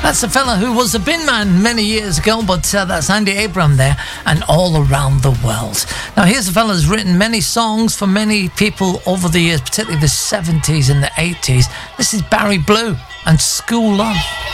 That's a fella who was a bin man many years ago, but that's Andy Abraham there, and All Around the World. Now, here's a fella who's written many songs for many people over the years, particularly the 70s and the 80s. This is Barry Blue and School Love.